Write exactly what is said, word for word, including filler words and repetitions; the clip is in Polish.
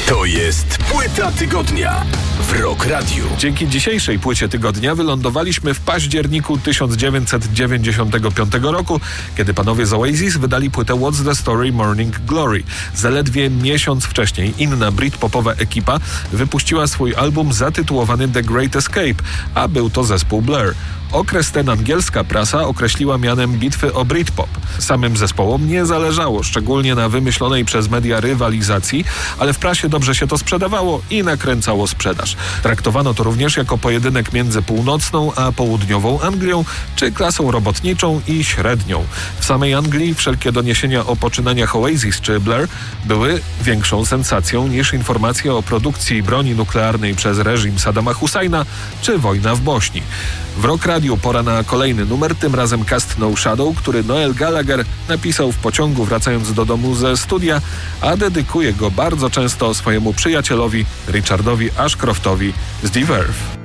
To jest Płyta Tygodnia w Rock Radiu. Dzięki dzisiejszej Płycie Tygodnia wylądowaliśmy w październiku tysiąc dziewięćset dziewięćdziesiątego piątego roku, kiedy panowie z Oasis wydali płytę What's the Story Morning Glory. Zaledwie miesiąc wcześniej inna britpopowa ekipa wypuściła swój album zatytułowany The Great Escape, a był to zespół Blur. Okres ten angielska prasa określiła mianem bitwy o Britpop. Samym zespołom nie zależało, szczególnie na wymyślonej przez media rywalizacji, ale w prasie dobrze się to sprzedawało i nakręcało sprzedaż. Traktowano to również jako pojedynek między północną a południową Anglią, czy klasą robotniczą i średnią. W samej Anglii wszelkie doniesienia o poczynaniach Oasis czy Blur były większą sensacją niż informacje o produkcji broni nuklearnej przez reżim Saddama Husajna czy wojna w Bośni. W Rock Radiu pora na kolejny numer, tym razem Cast No Shadow, który Noel Gallagher napisał w pociągu wracając do domu ze studia, a dedykuje go bardzo często swojemu przyjacielowi Richardowi Ashcroftowi z The Verve.